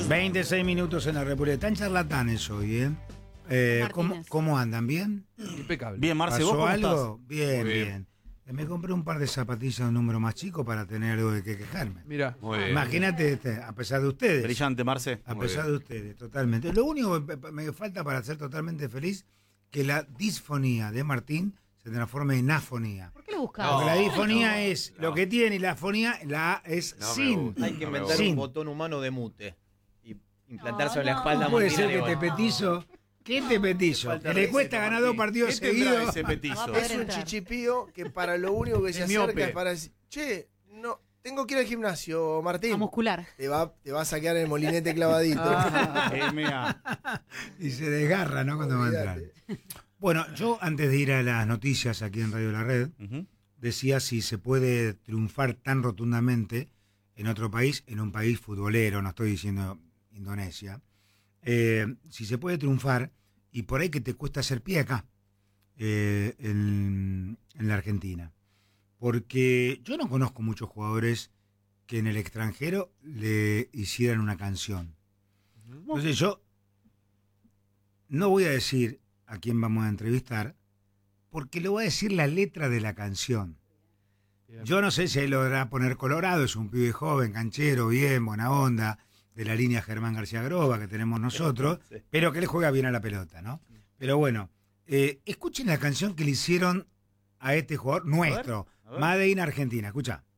26 minutos en la República. Están charlatanes hoy, ¿eh? ¿Cómo andan? ¿Bien? Impecable. Bien, Marce, ¿vos ¿Pasó cómo algo? estás? Bien, Muy bien. Me compré un par de zapatillas de un número más chico para tener algo de qué quejarme. Mira. Muy bien. Imagínate, a pesar de ustedes. Brillante, Marce. A Muy pesar bien. de ustedes, totalmente. Lo único que me falta para ser totalmente feliz, que la disfonía de Martín se transforme en afonía. ¿Por qué lo buscabas? Porque la disfonía es lo que tiene y la afonía, la A es No me sin. gusta. Hay que inventar Sin. un botón humano de mute y implantárselo en la espalda. ¿Cómo puede Martina ser que León. te petizo? ¿Qué te petizo? Falta Que le receta, cuesta ganar Martín. 2 partidos ¿Qué tendrá seguidos. ese petizo? Va a poder Es un entrar. chichipío que para lo único que se Es acerca miope. es para decir, che, no, tengo que ir al gimnasio, Martín. A muscular. Te va a saquear el molinete clavadito. Mira. Y se desgarra, ¿no? Cuando va a entrar. Olvídate. Bueno, yo antes de ir a las noticias aquí en Radio La Red, Ujú. decía si se puede triunfar tan rotundamente en otro país, en un país futbolero, no estoy diciendo Indonesia, si se puede triunfar y por ahí que te cuesta hacer pie acá, en la Argentina. Porque yo no conozco muchos jugadores que en el extranjero le hicieran una canción. Entonces yo no voy a decir a quién vamos a entrevistar, porque le voy a decir la letra de la canción. Yo no sé si él logrará poner colorado, es un pibe joven, canchero, bien, buena onda, de la línea Germán García Groba que tenemos nosotros, Sí. pero que él juega bien a la pelota, ¿no? Pero bueno, escuchen la canción que le hicieron a este jugador nuestro, a ver. Made in Argentina, escucha.